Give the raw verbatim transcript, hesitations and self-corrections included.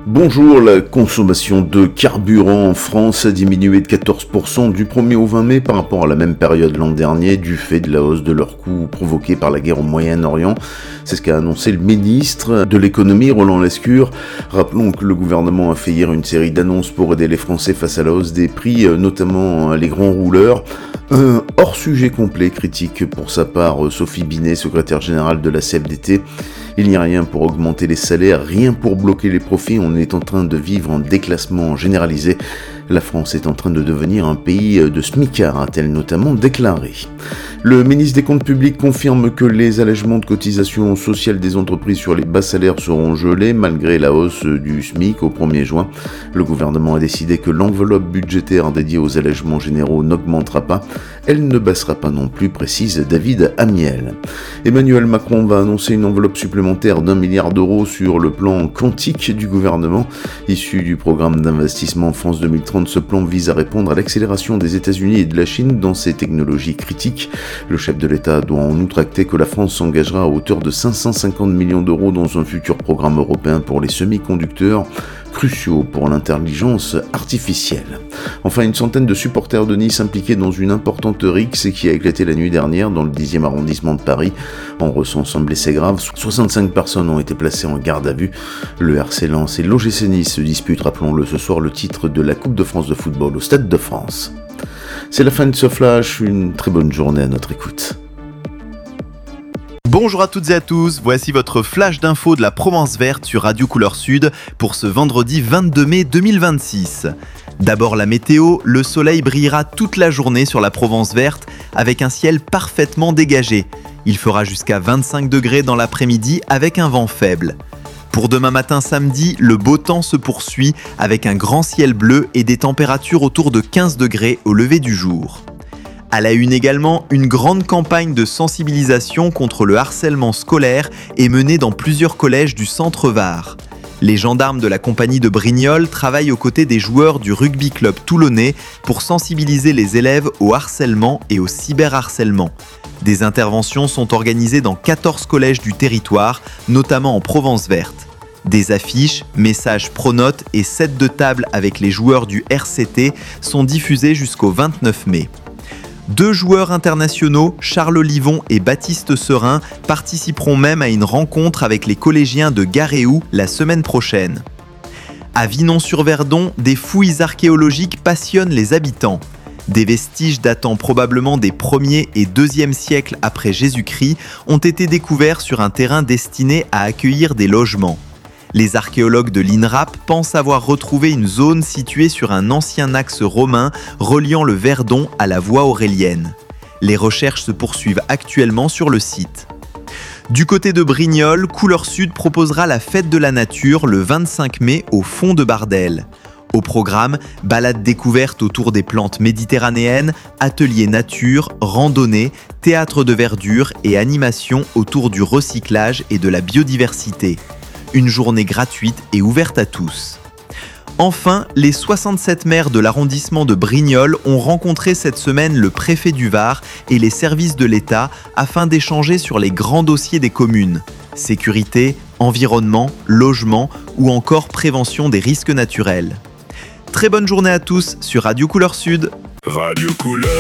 Bonjour, la consommation de carburant en France a diminué de quatorze pour cent du premier au vingt mai par rapport à la même période l'an dernier du fait de la hausse de leurs coûts provoquée par la guerre au Moyen-Orient. C'est ce qu'a annoncé le ministre de l'économie, Roland Lescure. Rappelons que le gouvernement a fait hier une série d'annonces pour aider les Français face à la hausse des prix, notamment les grands rouleurs. Un hors-sujet complet critique pour sa part Sophie Binet, secrétaire générale de la C F D T. Il n'y a rien pour augmenter les salaires, rien pour bloquer les profits, on est en train de vivre un déclassement généralisé. La France est en train de devenir un pays de smicards, a-t-elle notamment déclaré. Le ministre des Comptes publics confirme que les allègements de cotisations sociales des entreprises sur les bas salaires seront gelés malgré la hausse du SMIC au premier juin. Le gouvernement a décidé que l'enveloppe budgétaire dédiée aux allègements généraux n'augmentera pas. Elle ne baissera pas non plus, précise David Amiel. Emmanuel Macron va annoncer une enveloppe supplémentaire d'un milliard d'euros sur le plan quantique du gouvernement. Issu du programme d'investissement France deux mille trente, ce plan vise à répondre à l'accélération des États-Unis et de la Chine dans ces technologies critiques. Le chef de l'État doit en outre acter que la France s'engagera à hauteur de cinq cent cinquante millions d'euros dans un futur programme européen pour les semi-conducteurs, cruciaux pour l'intelligence artificielle. Enfin, une centaine de supporters de Nice impliqués dans une importante rixe qui a éclaté la nuit dernière dans le dixième arrondissement de Paris. En recensant blessés graves, soixante-cinq personnes ont été placées en garde à vue. Le R C Lens et l'O G C Nice se disputent, rappelons-le, ce soir le titre de la Coupe de France de football au Stade de France. C'est la fin de ce flash, une très bonne journée à notre écoute. Bonjour à toutes et à tous, voici votre flash d'infos de la Provence verte sur Radio Couleur Sud pour ce vendredi vingt-deux mai deux mille vingt-six. D'abord la météo, le soleil brillera toute la journée sur la Provence verte avec un ciel parfaitement dégagé. Il fera jusqu'à vingt-cinq degrés dans l'après-midi avec un vent faible. Pour demain matin samedi, le beau temps se poursuit avec un grand ciel bleu et des températures autour de quinze degrés au lever du jour. À la une également, une grande campagne de sensibilisation contre le harcèlement scolaire est menée dans plusieurs collèges du centre Var. Les gendarmes de la compagnie de Brignoles travaillent aux côtés des joueurs du rugby club toulonnais pour sensibiliser les élèves au harcèlement et au cyberharcèlement. Des interventions sont organisées dans quatorze collèges du territoire, notamment en Provence verte. Des affiches, messages pronotes et sets de table avec les joueurs du R C T sont diffusés jusqu'au vingt-neuf mai. Deux joueurs internationaux, Charles Olivon et Baptiste Serin, participeront même à une rencontre avec les collégiens de Garéou la semaine prochaine. À Vinon-sur-Verdon, des fouilles archéologiques passionnent les habitants. Des vestiges datant probablement des premiers et deuxième siècles après Jésus-Christ ont été découverts sur un terrain destiné à accueillir des logements. Les archéologues de l'I N R A P pensent avoir retrouvé une zone située sur un ancien axe romain reliant le Verdon à la voie aurélienne. Les recherches se poursuivent actuellement sur le site. Du côté de Brignoles, Couleur Sud proposera la fête de la nature le vingt-cinq mai au fond de Bardel. Au programme, balades découvertes autour des plantes méditerranéennes, ateliers nature, randonnées, théâtre de verdure et animation autour du recyclage et de la biodiversité. Une journée gratuite et ouverte à tous. Enfin, les soixante-sept maires de l'arrondissement de Brignoles ont rencontré cette semaine le préfet du Var et les services de l'État afin d'échanger sur les grands dossiers des communes. Sécurité, environnement, logement ou encore prévention des risques naturels. Très bonne journée à tous sur Radio Couleur Sud. Radio Couleur.